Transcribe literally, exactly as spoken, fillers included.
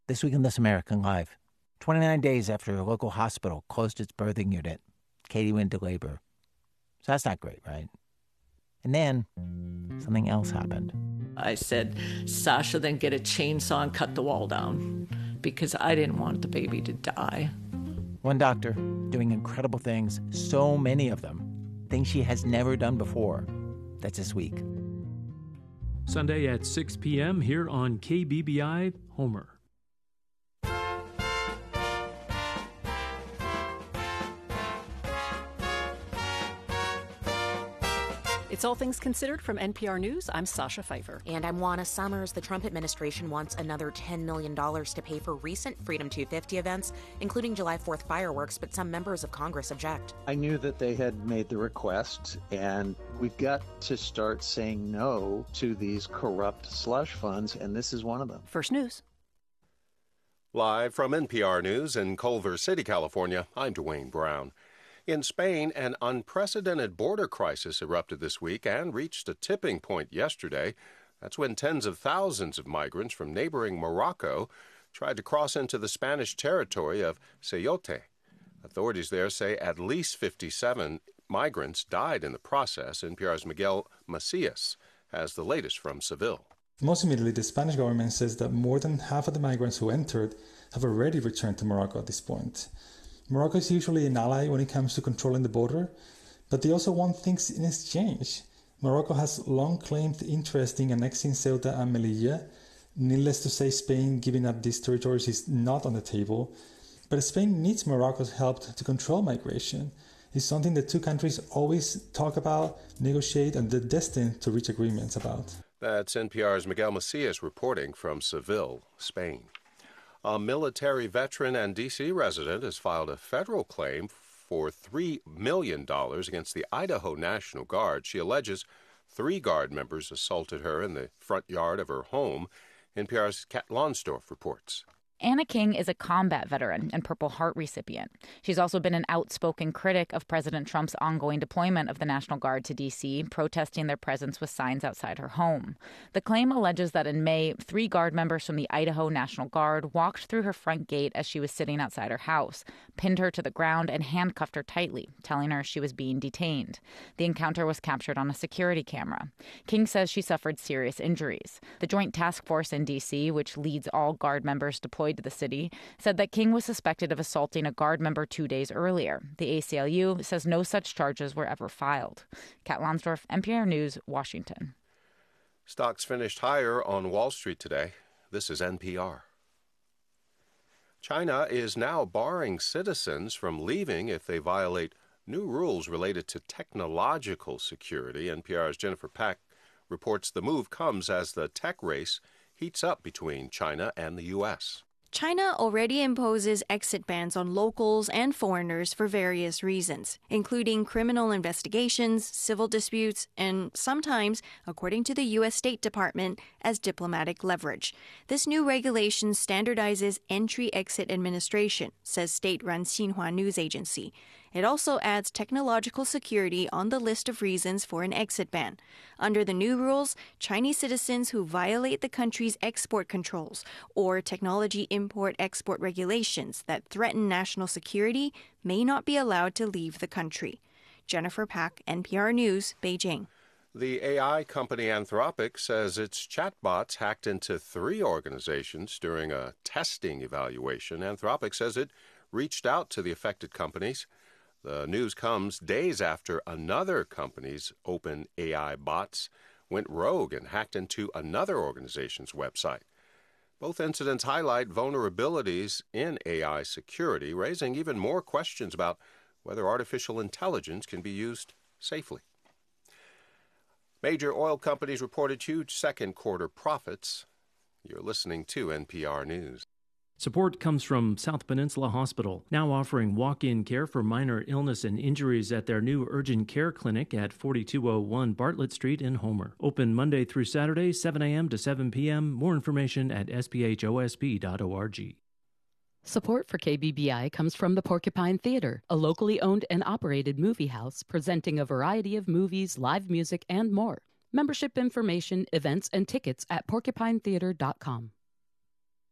This week on This American Life. twenty-nine days after a local hospital closed its birthing unit, Katie went into labor. So that's not great, right? And then something else happened. I said, Sasha, then get a chainsaw and cut the wall down because I didn't want the baby to die. One doctor doing incredible things, so many of them, things she has never done before. That's this week. Sunday at six p.m. here on K B B I Homer. It's All Things Considered from N P R News. I'm Sasha Pfeiffer. And I'm Juana Summers. The Trump administration wants another ten million dollars to pay for recent Freedom two fifty events, including July fourth fireworks, but some members of Congress object. I knew that they had made the request, and we've got to start saying no to these corrupt slush funds, and this is one of them. First News. Live from N P R News in Culver City, California, I'm Dwayne Brown. In Spain, an unprecedented border crisis erupted this week and reached a tipping point yesterday. That's when tens of thousands of migrants from neighboring Morocco tried to cross into the Spanish territory of Ceuta. Authorities there say at least fifty-seven migrants died in the process. N P R's Miguel Macias has the latest from Seville. Most immediately, the Spanish government says that more than half of the migrants who entered have already returned to Morocco at this point. Morocco is usually an ally when it comes to controlling the border, but they also want things in exchange. Morocco has long claimed interest in annexing Ceuta and Melilla. Needless to say, Spain giving up these territories is not on the table, but Spain needs Morocco's help to control migration. It's something the two countries always talk about, negotiate, and they're destined to reach agreements about. That's N P R's Miguel Macias reporting from Seville, Spain. A military veteran and D C resident has filed a federal claim for three million dollars against the Idaho National Guard. She alleges three Guard members assaulted her in the front yard of her home. N P R's Kat Lonsdorf reports. Anna King is a combat veteran and Purple Heart recipient. She's also been an outspoken critic of President Trump's ongoing deployment of the National Guard to D C, protesting their presence with signs outside her home. The claim alleges that in May, three Guard members from the Idaho National Guard walked through her front gate as she was sitting outside her house, pinned her to the ground, and handcuffed her tightly, telling her she was being detained. The encounter was captured on a security camera. King says she suffered serious injuries. The Joint Task Force in D C, which leads all Guard members deployed to the city, said that King was suspected of assaulting a Guard member two days earlier. The A C L U says no such charges were ever filed. Kat Lonsdorf, N P R News, Washington. Stocks finished higher on Wall Street today. This is N P R. China is now barring citizens from leaving if they violate new rules related to technological security. N P R's Jennifer Pack reports the move comes as the tech race heats up between China and the U S China already imposes exit bans on locals and foreigners for various reasons, including criminal investigations, civil disputes, and sometimes, according to the U S State Department, as diplomatic leverage. This new regulation standardizes entry-exit administration, says state-run Xinhua news agency. It also adds technological security on the list of reasons for an exit ban. Under the new rules, Chinese citizens who violate the country's export controls or technology import-export regulations that threaten national security may not be allowed to leave the country. Jennifer Pack, N P R News, Beijing. The A I company Anthropic says its chatbots hacked into three organizations during a testing evaluation. Anthropic says it reached out to the affected companies. The news comes days after another company's open A I bots went rogue and hacked into another organization's website. Both incidents highlight vulnerabilities in A I security, raising even more questions about whether artificial intelligence can be used safely. Major oil companies reported huge second quarter profits. You're listening to N P R News. Support comes from South Peninsula Hospital, now offering walk-in care for minor illness and injuries at their new urgent care clinic at forty-two oh one Bartlett Street in Homer. Open Monday through Saturday, seven a.m. to seven p.m. More information at s p h o s p dot org. Support for K B B I comes from the Porcupine Theater, a locally owned and operated movie house presenting a variety of movies, live music, and more. Membership information, events, and tickets at porcupine theater dot com.